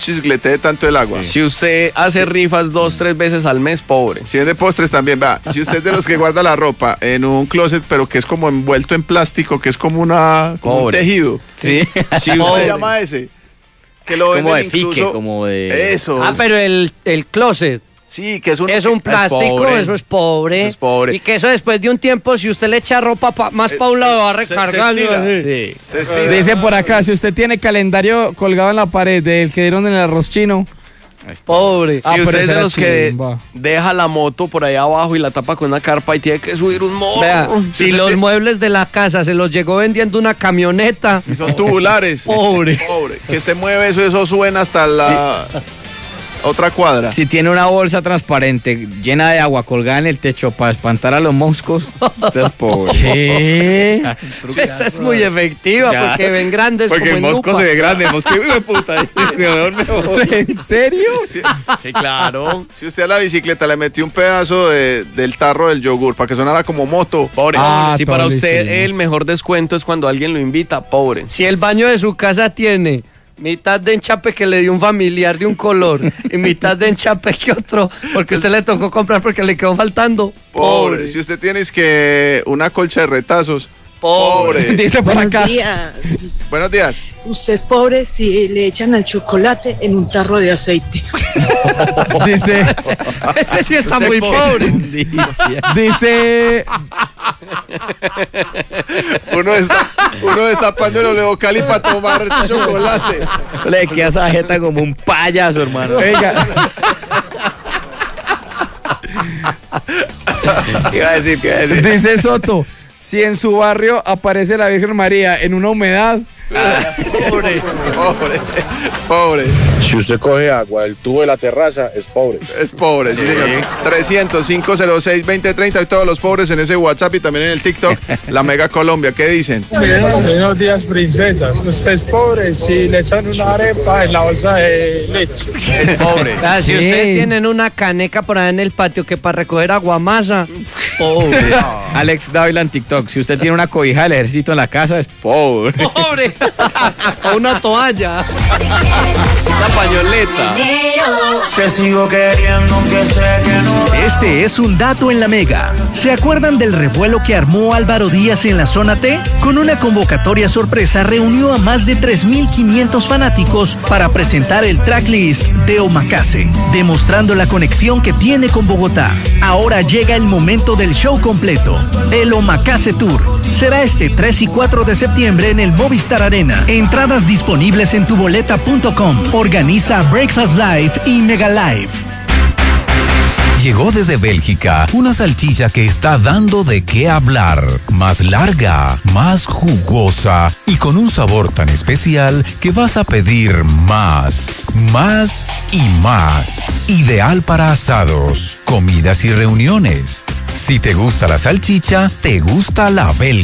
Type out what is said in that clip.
chisglete tanto el agua. Si usted hace rifas 2-3 veces al mes, pobre. Si es de postres también, va. Si usted es de los que guarda la ropa en un closet, pero que es como envuelto en plástico, que es como un tejido. Sí. Si usted llama a ese, que lo venden como de incluso. fique, como de... Eso. Pero el closet. Sí, que es un plástico, eso es pobre. Eso es pobre. Y que eso después de un tiempo, si usted le echa ropa más para un lado, va recargando. Se estira. Dice por acá, si usted tiene calendario colgado en la pared del que dieron en el arroz chino. Pobre. Si usted es de será los que chimba. deja la moto por ahí abajo y la tapa con una carpa y tiene que subir un morro. Vea, si los muebles de la casa se los llegó vendiendo una camioneta. Y son tubulares. Pobre. Que se mueve eso suena hasta la otra cuadra. Si tiene una bolsa transparente llena de agua colgada en el techo para espantar a los moscos, usted es pobre. ¿Qué? Esa es muy efectiva Ya. porque ven grandes Porque como el en mosco lupa. se ve grande, el mosco de puta. ¿En serio? Sí, claro. Si usted a la bicicleta le metió un pedazo del tarro del yogur para que sonara como moto. Pobre. Si para Pablo, usted sí, el mejor descuento es cuando alguien lo invita, pobre. Si el baño de su casa tiene mitad de enchape que le dio un familiar de un color y mitad de enchape que otro, porque usted le tocó comprar porque le quedó faltando. Pobre. Si usted tiene que una colcha de retazos. Pobre. Dice por acá. Buenos días. Buenos días. Usted es pobre si le echan el chocolate en un tarro de aceite. Dice, Ese sí está muy pobre. dice, Uno destapando el oleocali para tomar chocolate. Le queda esa jeta como un payaso, hermano. oiga, ¿Qué iba a decir? dice Soto, si en su barrio aparece la Virgen María en una humedad, Pobre. Si usted coge agua del tubo de la terraza, es pobre. Es pobre, sí, señor. 300-506-2030 y todos los pobres en ese WhatsApp y también en el TikTok, la Mega Colombia. ¿Qué dicen? Buenos días, princesas. Usted es pobre si le echan una arepa en la bolsa de leche. Es pobre. Si Sí. ustedes tienen una caneca por ahí en el patio que para recoger aguamasa, pobre. Alex Dávila en TikTok. Si usted tiene una cobija del ejército en la casa, es pobre. Pobre. O una toalla. Una pañoleta. Te sigo queriendo aunque sé que no. Este es un dato en la Mega. ¿Se acuerdan del revuelo que armó Álvaro Díaz en la zona T? Con una convocatoria sorpresa reunió a más de 3.500 fanáticos para presentar el tracklist de Omakase, demostrando la conexión que tiene con Bogotá. Ahora llega el momento del show completo, el Omakase Tour. Será este 3 y 4 de septiembre en el Movistar Arena. Entradas disponibles en tuboleta.com. Organiza Breakfast Live y Mega Live. Llegó desde Bélgica una salchicha que está dando de qué hablar. Más larga, más jugosa y con un sabor tan especial que vas a pedir más, más y más. Ideal para asados, comidas y reuniones. Si te gusta la salchicha, te gusta la Bélgica.